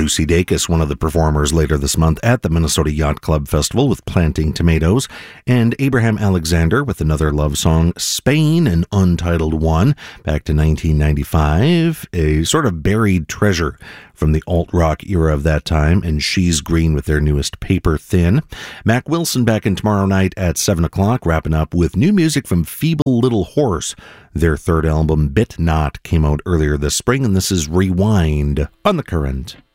Lucy Dacus, one of the performers later this month at the Minnesota Yacht Club Festival with Planting Tomatoes, and Abraham Alexander with another love song, Spain, an untitled one, back to 1995, a sort of buried treasure from the alt-rock era of that time, and She's Green with their newest Paper Thin. Mac Wilson back in tomorrow night at 7 o'clock, wrapping up with new music from Feeble Little Horse. Their third album, Bit Not, came out earlier this spring, and this is Rewind on The Current.